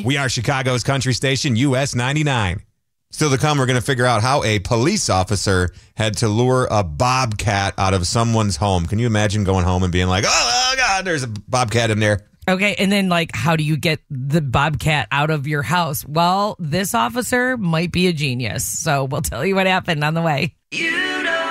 We are Chicago's country station, US 99. Still to come, we're going to figure out how a police officer had to lure a bobcat out of someone's home. Can you imagine going home and being like, oh God, there's a bobcat in there? Okay, and then, how do you get the bobcat out of your house? Well, this officer might be a genius, so we'll tell you what happened on the way.